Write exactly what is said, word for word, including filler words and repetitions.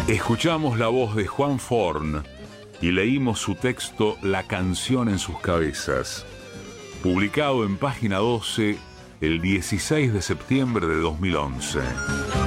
Escuchamos la voz de Juan Forn y leímos su texto La canción en sus cabezas, publicado en Página doce el dieciséis de septiembre de dos mil once.